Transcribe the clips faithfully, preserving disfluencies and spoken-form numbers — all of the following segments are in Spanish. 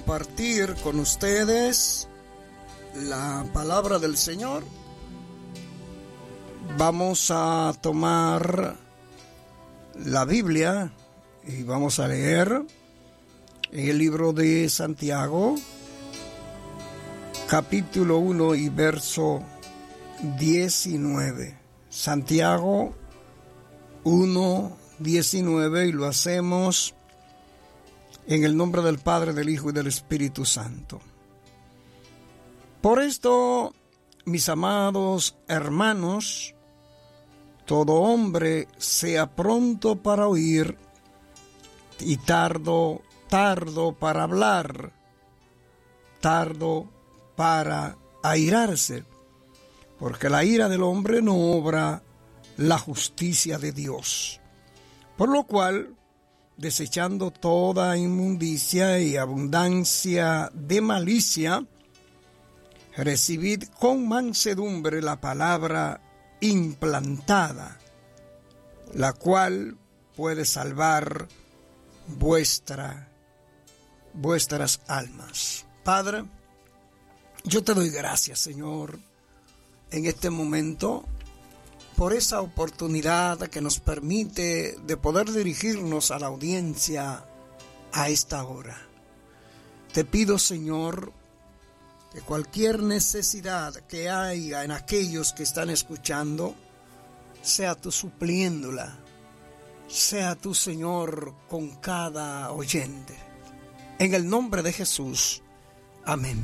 compartir con ustedes la palabra del Señor. Vamos a tomar la Biblia y vamos a leer en el libro de Santiago, capítulo uno y verso diecinueve. Santiago uno, diecinueve, y lo hacemos en el nombre del Padre, del Hijo y del Espíritu Santo. Por esto, mis amados hermanos, todo hombre sea pronto para oír y tardo, tardo para hablar, tardo para airarse, porque la ira del hombre no obra la justicia de Dios. Por lo cual, desechando toda inmundicia y abundancia de malicia, recibid con mansedumbre la palabra implantada, la cual puede salvar vuestra, vuestras almas. Padre, yo te doy gracias, Señor, en este momento, por esa oportunidad que nos permite de poder dirigirnos a la audiencia a esta hora. Te pido, Señor, que cualquier necesidad que haya en aquellos que están escuchando, sea tú supliéndola, sea tú, Señor, con cada oyente. En el nombre de Jesús. Amén.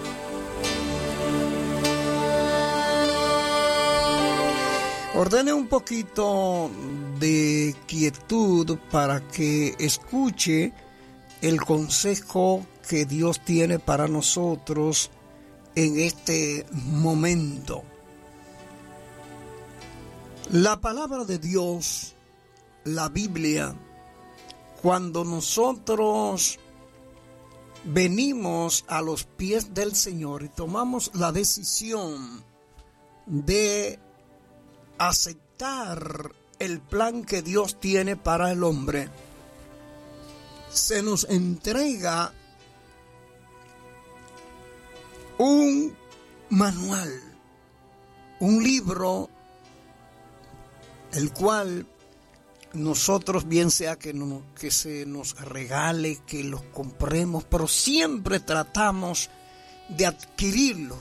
Ordene un poquito de quietud para que escuche el consejo que Dios tiene para nosotros en este momento. La palabra de Dios, la Biblia, cuando nosotros venimos a los pies del Señor y tomamos la decisión de aceptar el plan que Dios tiene para el hombre, se nos entrega un manual, un libro, el cual nosotros, bien sea que, no, que se nos regale, que los compremos, pero siempre tratamos de adquirirlo.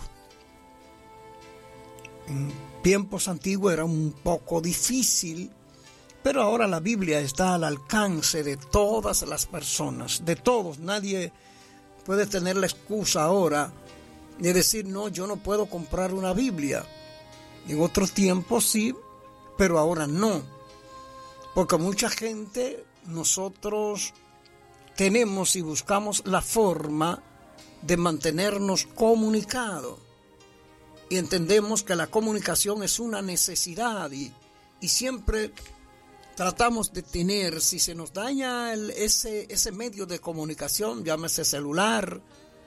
En tiempos antiguos era un poco difícil, pero ahora la Biblia está al alcance de todas las personas, de todos. Nadie puede tener la excusa ahora de decir, no, yo no puedo comprar una Biblia. En otros tiempos sí, pero ahora no. Porque mucha gente, nosotros tenemos y buscamos la forma de mantenernos comunicados. Y entendemos que la comunicación es una necesidad y, y siempre tratamos de tener, si se nos daña el, ese, ese medio de comunicación, llámese celular,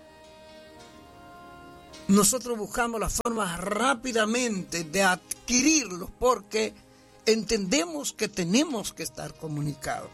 nosotros buscamos la forma rápidamente de adquirirlo porque entendemos que tenemos que estar comunicados.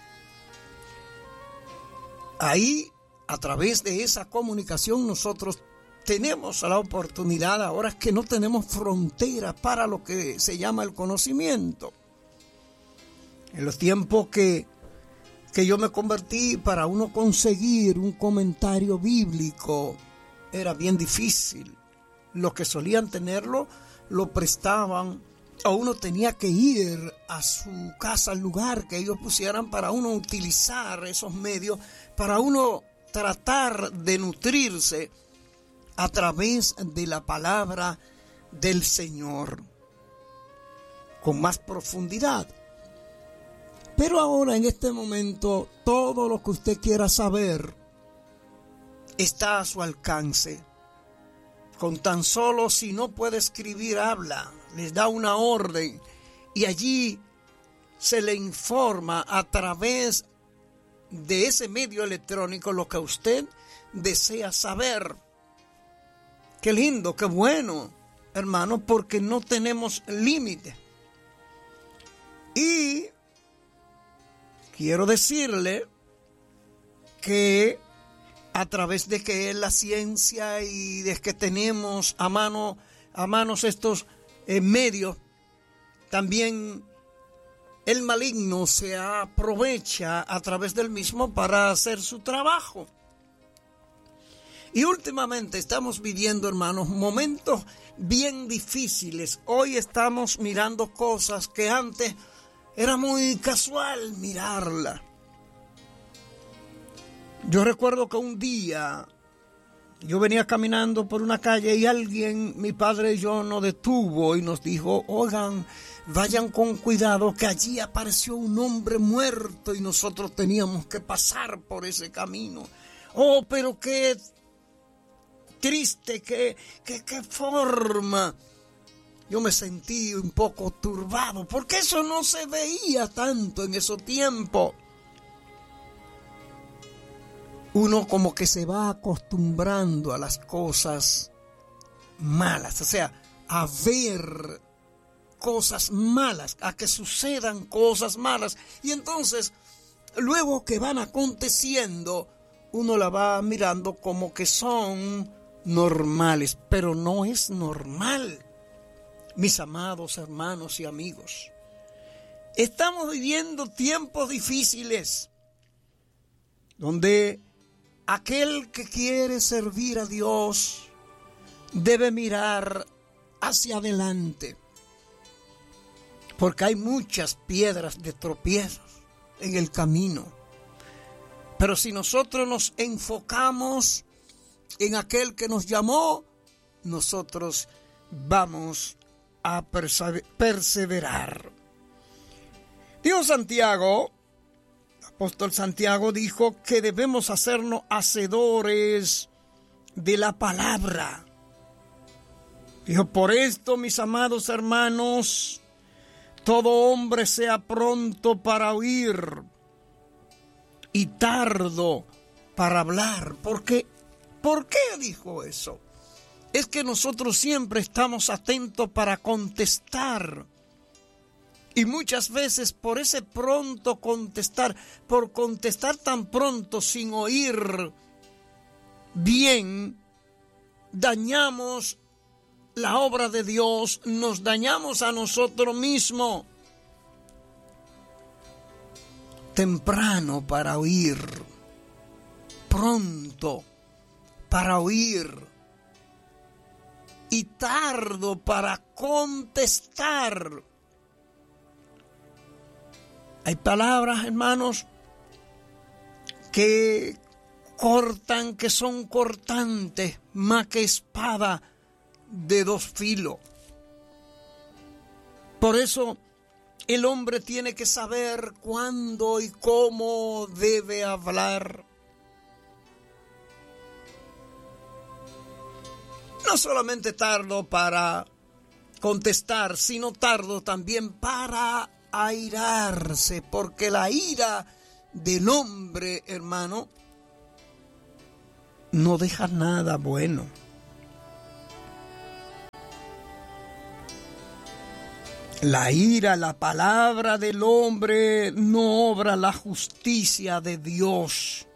Ahí, a través de esa comunicación, nosotros tenemos la oportunidad, ahora que no tenemos frontera para lo que se llama el conocimiento. En los tiempos que, que yo me convertí, para uno conseguir un comentario bíblico era bien difícil. Los que solían tenerlo, lo prestaban, o uno tenía que ir a su casa, al lugar que ellos pusieran para uno utilizar esos medios, para uno tratar de nutrirse a través de la palabra del Señor con más profundidad. Pero ahora, en este momento, todo lo que usted quiera saber está a su alcance. Con tan solo, si no puede escribir, habla, les da una orden y allí se le informa a través de ese medio electrónico lo que usted desea saber. Qué lindo, qué bueno, hermano, porque no tenemos límite. Y quiero decirle que a través de que es la ciencia y de que tenemos a mano a manos estos eh, medios, también el maligno se aprovecha a través del mismo para hacer su trabajo. Y últimamente estamos viviendo, hermanos, momentos bien difíciles. Hoy estamos mirando cosas que antes era muy casual mirarla. Yo recuerdo que un día yo venía caminando por una calle y alguien, mi padre y yo, nos detuvo y nos dijo: oigan, vayan con cuidado que allí apareció un hombre muerto y nosotros teníamos que pasar por ese camino. Oh, pero qué triste, qué, qué, qué forma. Yo me sentí un poco turbado porque eso no se veía tanto en esos tiempos. Uno como que se va acostumbrando a las cosas malas, o sea, a ver cosas malas, a que sucedan cosas malas. Y entonces, luego que van aconteciendo, uno la va mirando como que son normales, pero no es normal. Mis amados hermanos y amigos, estamos viviendo tiempos difíciles donde aquel que quiere servir a Dios debe mirar hacia adelante, porque hay muchas piedras de tropiezo en el camino. Pero si nosotros nos enfocamos en aquel que nos llamó, nosotros vamos a perseverar. Dijo Santiago, el apóstol Santiago dijo que debemos hacernos hacedores de la palabra. Dijo: por esto, mis amados hermanos, todo hombre sea pronto para oír y tardo para hablar. ¿Por qué? ¿Por qué dijo eso? Es que nosotros siempre estamos atentos para contestar. Y muchas veces por ese pronto contestar, por contestar tan pronto sin oír bien, dañamos la obra de Dios, nos dañamos a nosotros mismos. Temprano para oír, pronto para oír y tardo para contestar. Hay palabras, hermanos, que cortan, que son cortantes, más que espada de dos filos. Por eso el hombre tiene que saber cuándo y cómo debe hablar. No solamente tardo para contestar, sino tardo también para airarse, porque la ira del hombre, hermano, no deja nada bueno. La ira, la palabra del hombre, no obra la justicia de Dios.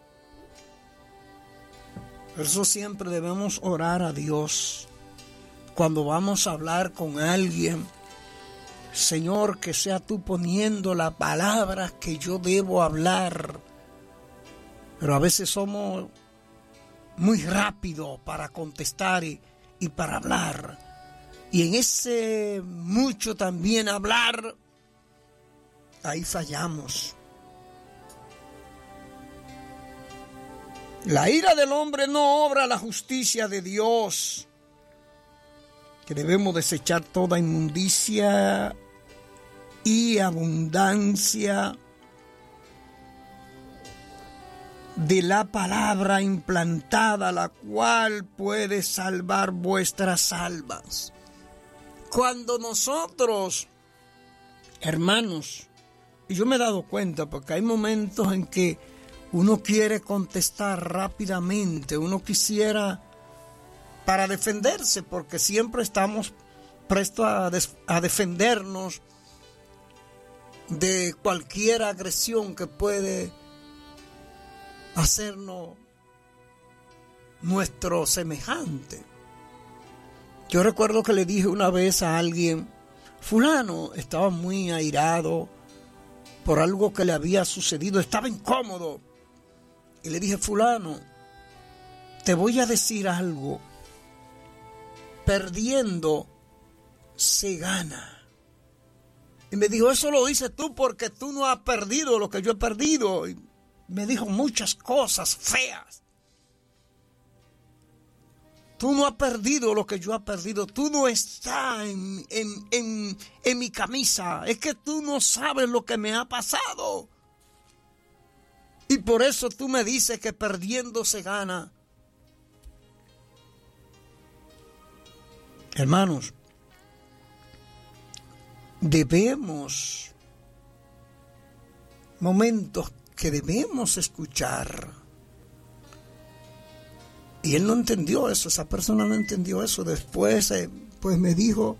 Por eso siempre debemos orar a Dios cuando vamos a hablar con alguien. Señor, que sea tú poniendo la palabra que yo debo hablar. Pero a veces somos muy rápidos para contestar y, y para hablar. Y en ese mucho también hablar, ahí fallamos. La ira del hombre no obra la justicia de Dios. Que debemos desechar toda inmundicia y abundancia de la palabra implantada, la cual puede salvar vuestras almas. Cuando nosotros, hermanos, y yo me he dado cuenta porque hay momentos en que uno quiere contestar rápidamente, uno quisiera para defenderse, porque siempre estamos prestos a, des- a defendernos de cualquier agresión que puede hacernos nuestro semejante. Yo recuerdo que le dije una vez a alguien, fulano estaba muy airado por algo que le había sucedido, estaba incómodo. Y le dije, fulano, te voy a decir algo, perdiendo se gana. Y me dijo, eso lo dices tú porque tú no has perdido lo que yo he perdido. Y me dijo muchas cosas feas. Tú no has perdido lo que yo he perdido. Tú no estás en, en, en, en mi camisa. Es que tú no sabes lo que me ha pasado. Y por eso tú me dices que perdiendo se gana. Hermanos, debemos, momentos que debemos escuchar. Y él no entendió eso, esa persona no entendió eso. Después, eh, pues me dijo,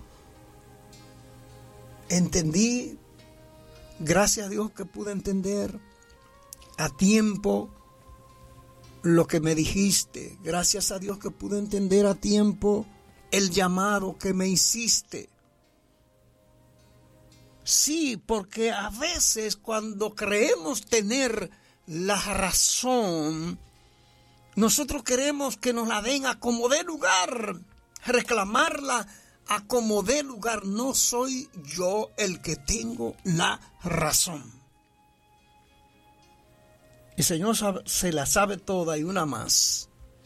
entendí, gracias a Dios que pude entender a tiempo lo que me dijiste. Gracias a Dios que pude entender a tiempo el llamado que me hiciste. Sí, porque a veces cuando creemos tener la razón, nosotros queremos que nos la den a como dé lugar, reclamarla a como dé lugar. No soy yo el que tengo la razón. El Señor sabe, se la sabe toda y una más.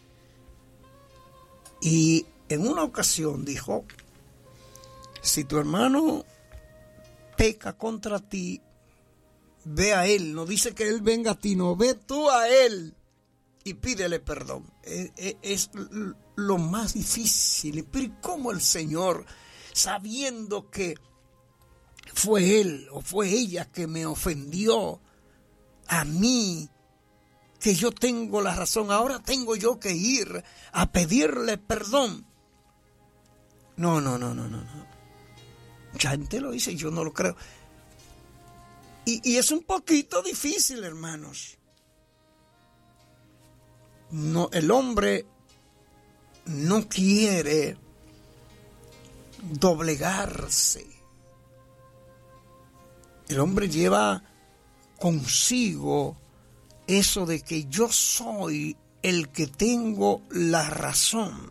Y en una ocasión dijo, si tu hermano peca contra ti, ve a él. No dice que él venga a ti, no, ve tú a él y pídele perdón. Es, es, es lo más difícil. Pero ¿cómo el Señor, sabiendo que fue él o fue ella que me ofendió a mí, que yo tengo la razón, ahora tengo yo que ir a pedirle perdón? No, no, no, no, no, no. Mucha gente lo dice y yo no lo creo. Y, y es un poquito difícil, hermanos. No, el hombre no quiere doblegarse. El hombre lleva consigo eso de que yo soy el que tengo la razón.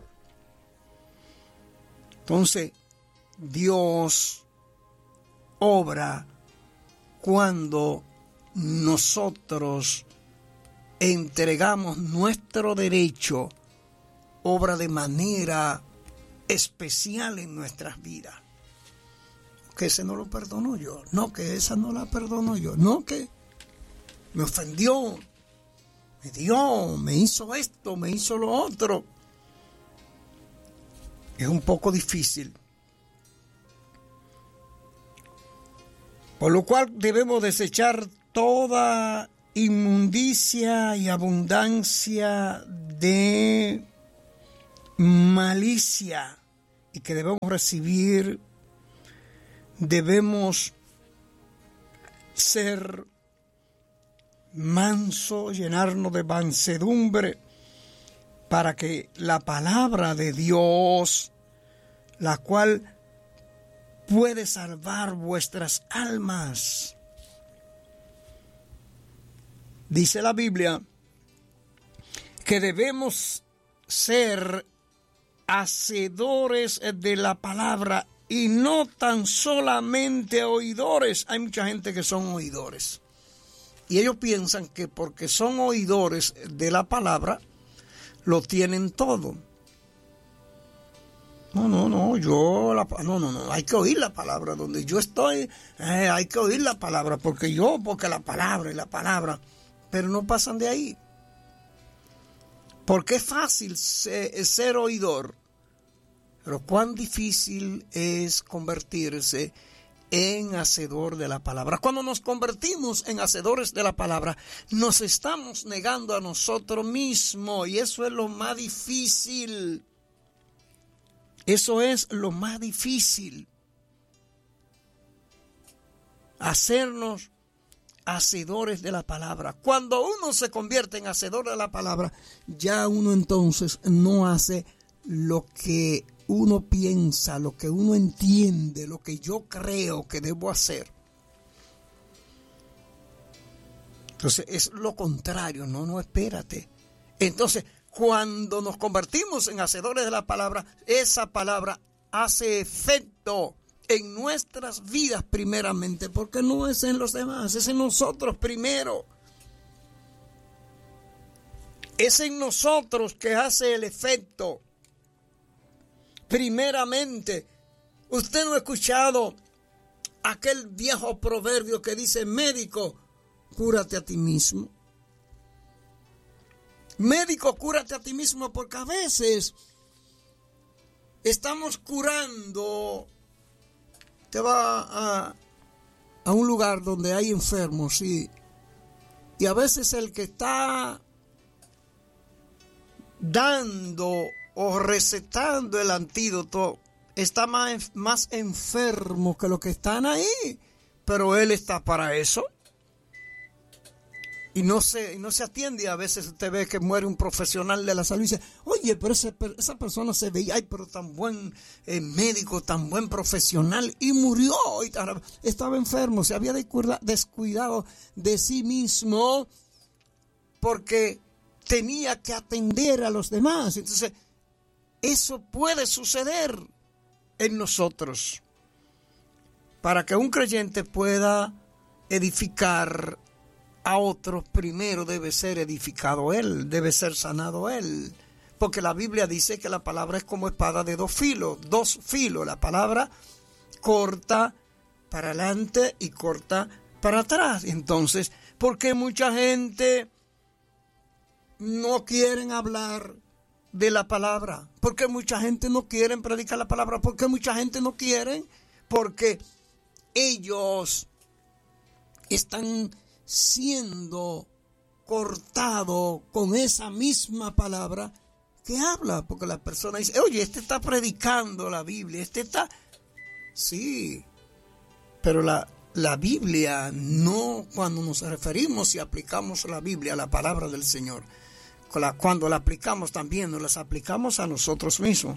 Entonces, Dios obra cuando nosotros entregamos nuestro derecho, obra de manera especial en nuestras vidas. Que ese no lo perdono yo, no, que esa no la perdono yo, no, que me ofendió, me dio, me hizo esto, me hizo lo otro. Es un poco difícil. Por lo cual debemos desechar toda inmundicia y abundancia de malicia, y que debemos recibir, debemos ser mansos, llenarnos de mansedumbre, para que la palabra de Dios, la cual puede salvar vuestras almas. Dice la Biblia que debemos ser hacedores de la palabra y no tan solamente oidores. Hay mucha gente que son oidores y ellos piensan que porque son oidores de la palabra lo tienen todo. No, no, no, yo, la, no, no, no, hay que oír la palabra. Donde yo estoy, eh, hay que oír la palabra, porque yo, porque la palabra y la palabra, pero no pasan de ahí. Porque es fácil ser, ser oidor, pero cuán difícil es convertirse en hacedor de la palabra. Cuando nos convertimos en hacedores de la palabra, nos estamos negando a nosotros mismos, y eso es lo más difícil. Eso es lo más difícil. Hacernos hacedores de la palabra. Cuando uno se convierte en hacedor de la palabra, ya uno entonces no hace lo que uno piensa, lo que uno entiende, lo que yo creo que debo hacer. Entonces es lo contrario, no, no, espérate. Entonces, cuando nos convertimos en hacedores de la palabra, esa palabra hace efecto en nuestras vidas primeramente, porque no es en los demás, es en nosotros primero. Es en nosotros que hace el efecto. Primeramente, usted no ha escuchado aquel viejo proverbio que dice: médico, cúrate a ti mismo. Médico, cúrate a ti mismo, porque a veces estamos curando. Te va a, a un lugar donde hay enfermos, sí, y a veces el que está dando o recetando el antídoto está más, más enfermo que los que están ahí, pero él está para eso. Y no se, no se atiende. A veces usted ve que muere un profesional de la salud y dice: oye, pero ese, esa persona se veía, ay, pero tan buen eh, médico, tan buen profesional, y murió. Y estaba enfermo, se había descuidado de sí mismo porque tenía que atender a los demás. Entonces, eso puede suceder en nosotros. Para que un creyente pueda edificar a otros, primero debe ser edificado él, debe ser sanado él. Porque la Biblia dice que la palabra es como espada de dos filos, dos filos. La palabra corta para adelante y corta para atrás. Entonces, ¿por qué mucha gente no quieren hablar de la palabra? ¿Por qué mucha gente no quiere predicar la palabra? ¿Por qué mucha gente no quiere? Porque ellos están siendo cortados con esa misma palabra que habla. Porque la persona dice: oye, este está predicando la Biblia, este está... Sí, pero la, la Biblia no, cuando nos referimos y aplicamos la Biblia a la palabra del Señor, cuando la aplicamos también nos las aplicamos a nosotros mismos.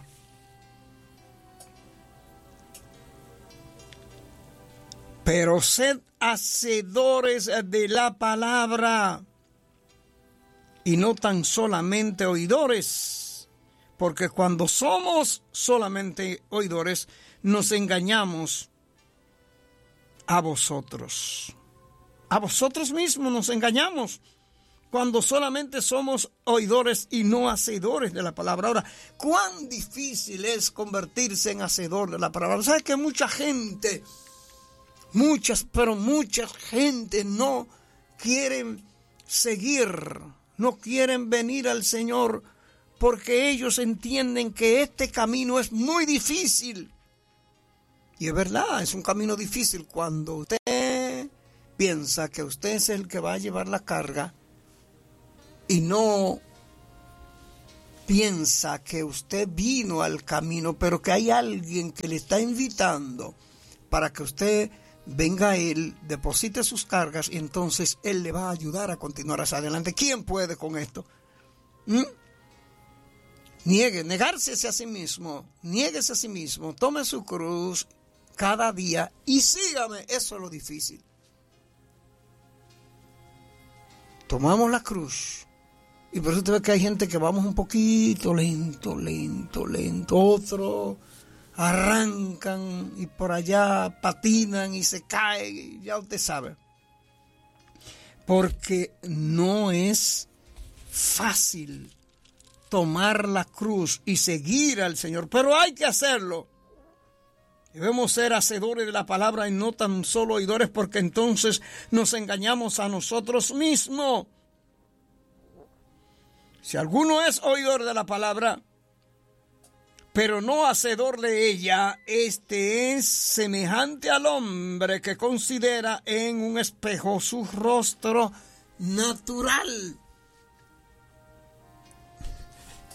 Pero sed hacedores de la palabra y no tan solamente oidores, porque cuando somos solamente oidores nos engañamos a vosotros. A vosotros mismos nos engañamos cuando solamente somos oidores y no hacedores de la palabra. Ahora, cuán difícil es convertirse en hacedor de la palabra. ¿Sabes que mucha gente... Muchas, pero mucha gente no quieren seguir, no quieren venir al Señor porque ellos entienden que este camino es muy difícil. Y es verdad, es un camino difícil cuando usted piensa que usted es el que va a llevar la carga y no piensa que usted vino al camino, pero que hay alguien que le está invitando para que usted venga a Él, deposite sus cargas y entonces Él le va a ayudar a continuar hacia adelante. ¿Quién puede con esto? ¿Mm? Niegue, negarse a sí mismo, niéguese a sí mismo, tome su cruz cada día y sígame. Eso es lo difícil. Tomamos la cruz y por eso usted ve que hay gente que vamos un poquito lento, lento, lento, otro... arrancan y por allá patinan y se caen, ya usted sabe. Porque no es fácil tomar la cruz y seguir al Señor, pero hay que hacerlo. Debemos ser hacedores de la palabra y no tan solo oidores, porque entonces nos engañamos a nosotros mismos. Si alguno es oidor de la palabra, pero no hacedor de ella, este es semejante al hombre que considera en un espejo su rostro natural.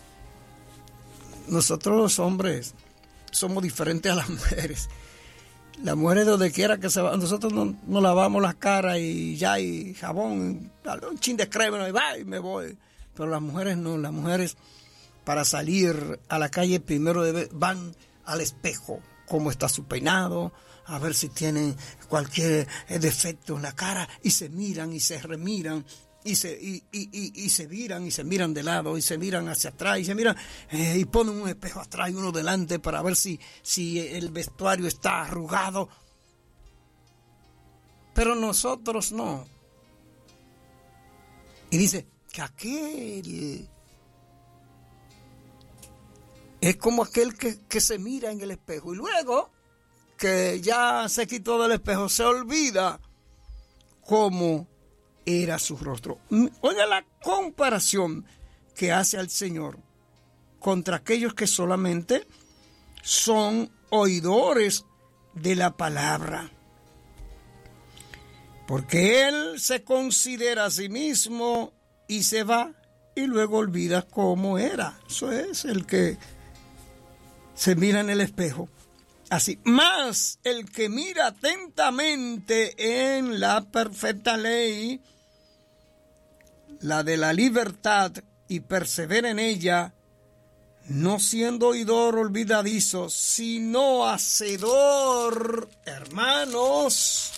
Nosotros los hombres somos diferentes a las mujeres. Las mujeres donde quiera que se van, nosotros nos no lavamos las caras y ya, y jabón, un chin de crema, y va, y me voy. Pero las mujeres no, las mujeres para salir a la calle primero debe, van al espejo, cómo está su peinado, a ver si tienen cualquier defecto en la cara, y se miran y se remiran, y se, y, y, y, y se miran y se miran de lado, y se miran hacia atrás, y se miran, eh, y ponen un espejo atrás y uno delante para ver si, si el vestuario está arrugado. Pero nosotros no. Y dice que aquel es como aquel que, que se mira en el espejo y luego que ya se quitó del espejo se olvida cómo era su rostro. Oiga la comparación que hace al Señor contra aquellos que solamente son oidores de la palabra. Porque Él se considera a sí mismo y se va y luego olvida cómo era. Eso es el que se mira en el espejo. Así, más el que mira atentamente en la perfecta ley, la de la libertad, y persevera en ella, no siendo oidor olvidadizo, sino hacedor, hermanos,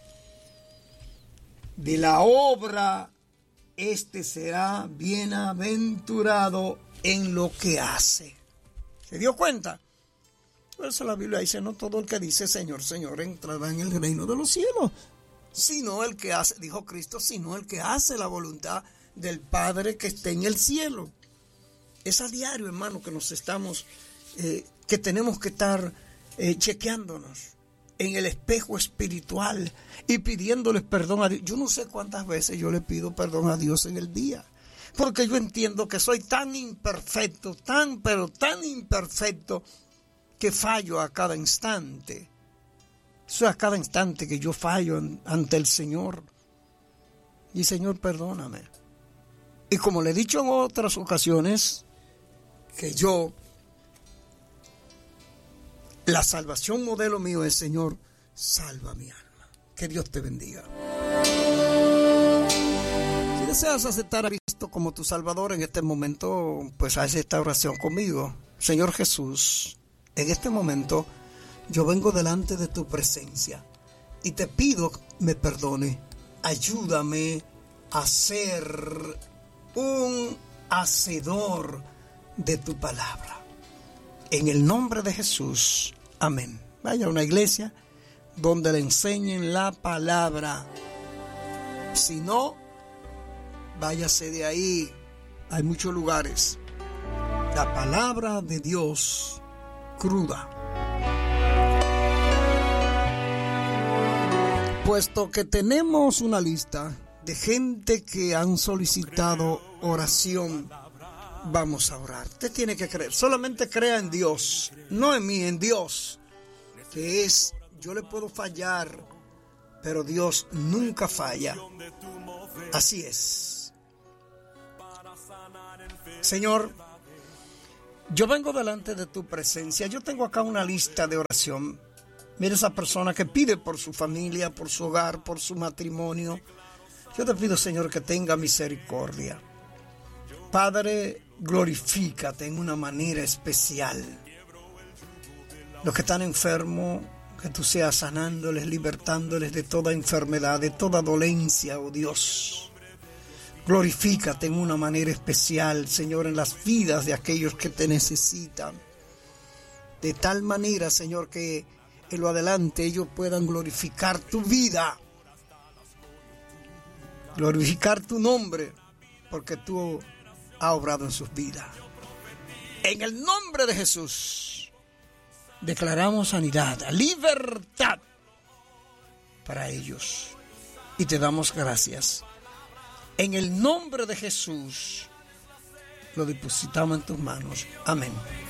de la obra, este será bienaventurado en lo que hace. ¿Se dio cuenta? Por eso la Biblia dice, no todo el que dice Señor, Señor entrará en el reino de los cielos, sino el que hace, dijo Cristo, sino el que hace la voluntad del Padre que está en el cielo. Es a diario, hermano, que nos estamos, eh, que tenemos que estar eh, chequeándonos en el espejo espiritual y pidiéndoles perdón a Dios. Yo no sé cuántas veces yo le pido perdón a Dios en el día, porque yo entiendo que soy tan imperfecto, tan, pero tan imperfecto, que fallo a cada instante. Eso es a cada instante que yo fallo ante el Señor. Y Señor, perdóname. Y como le he dicho en otras ocasiones, que yo, la salvación modelo mío es, Señor, salva mi alma. Que Dios te bendiga. Si deseas aceptar a Cristo como tu Salvador en este momento, pues haz esta oración conmigo. Señor Jesús, en este momento yo vengo delante de tu presencia y te pido me perdone. Ayúdame a ser un hacedor de tu palabra. En el nombre de Jesús. Amén. Vaya a una iglesia donde le enseñen la palabra. Si no, váyase de ahí. Hay muchos lugares. La palabra de Dios cruda. Puesto que tenemos una lista de gente que han solicitado oración, vamos a orar. Usted tiene que creer, solamente crea en Dios, no en mí, en Dios, que es, yo le puedo fallar, pero Dios nunca falla. Así es. Señor, yo vengo delante de tu presencia. Yo tengo acá una lista de oración. Mira esa persona que pide por su familia, por su hogar, por su matrimonio. Yo te pido, Señor, que tenga misericordia. Padre, glorifícate en una manera especial. Los que están enfermos, que tú seas sanándoles, libertándoles de toda enfermedad, de toda dolencia, oh Dios. Glorifícate en una manera especial, Señor, en las vidas de aquellos que te necesitan. De tal manera, Señor, que en lo adelante ellos puedan glorificar tu vida. Glorificar tu nombre, porque tú has obrado en sus vidas. En el nombre de Jesús, declaramos sanidad, libertad para ellos. Y te damos gracias. En el nombre de Jesús, lo depositamos en tus manos. Amén.